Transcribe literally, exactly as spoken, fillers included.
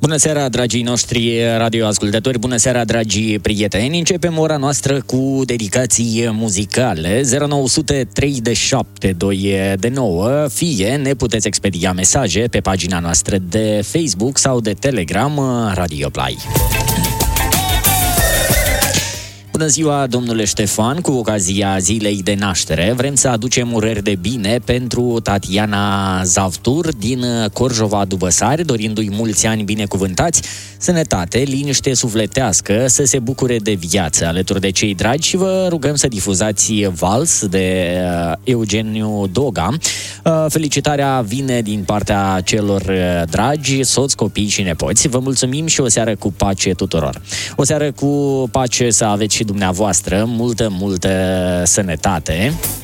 Bună seara, dragii noștri radioascultători, bună seara, dragii prieteni. Începem ora noastră cu dedicații muzicale. zero nouă zero trei șapte doi nouă. Fie ne puteți expedia mesaje pe pagina noastră de Facebook sau de Telegram Radio Play. Bună ziua, domnule Ștefan, cu ocazia zilei de naștere vrem să aducem urări de bine pentru Tatiana Zavtur din Corjova Dubăsari, dorindu-i mulți ani binecuvântați, sănătate, liniște sufletească, să se bucure de viață alături de cei dragi și vă rugăm să difuzați Vals de Eugeniu Doga. Felicitarea vine din partea celor dragi, soți, copii și nepoți. Vă mulțumim și o seară cu pace tuturor. O seară cu pace să aveți și dumneavoastră, multă, multă sănătate.